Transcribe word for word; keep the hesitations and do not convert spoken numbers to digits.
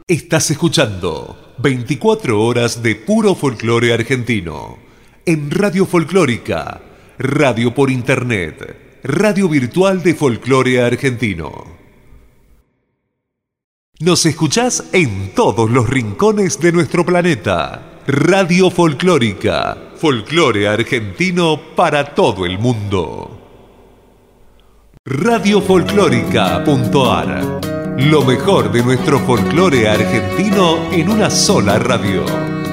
Estás escuchando veinticuatro horas de puro folclore argentino en Radio Folclórica, radio por internet, radio virtual de folclore argentino. Nos escuchás en todos los rincones de nuestro planeta. Radio Folclórica, folclore argentino para todo el mundo. radio folclórica punto a r. Lo mejor de nuestro folclore argentino en una sola radio.